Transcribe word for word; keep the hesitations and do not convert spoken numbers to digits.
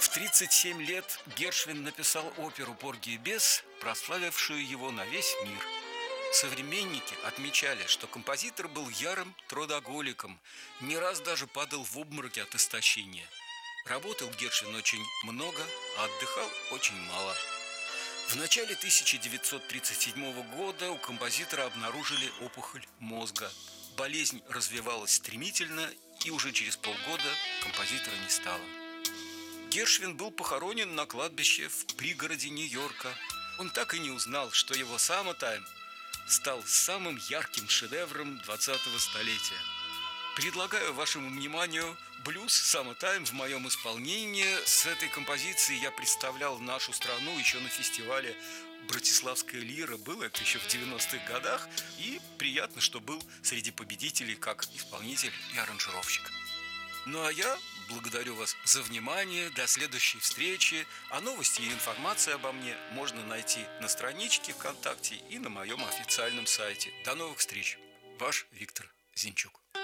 тридцать семь лет Гершвин написал оперу «Поргий и бес», прославившую его на весь мир. Современники отмечали, что композитор был ярым трудоголиком, не раз даже падал в обмороки от истощения. Работал Гершвин очень много, а отдыхал очень мало. В начале тысяча девятьсот тридцать седьмого года у композитора обнаружили опухоль мозга. Болезнь развивалась стремительно, и уже через полгода композитора не стало. Гершвин был похоронен на кладбище в пригороде Нью-Йорка. Он так и не узнал, что его «Саммертайм» стал самым ярким шедевром двадцатого столетия. Предлагаю вашему вниманию блюз «Саммертайм» в моем исполнении. С этой композицией я представлял нашу страну еще на фестивале «Братиславская лира». Было это еще в девяностых годах. И приятно, что был среди победителей как исполнитель и аранжировщик. Ну а я благодарю вас за внимание. До следующей встречи. А новости и информацию обо мне можно найти на страничке ВКонтакте и на моем официальном сайте. До новых встреч. Ваш Виктор Зинчук.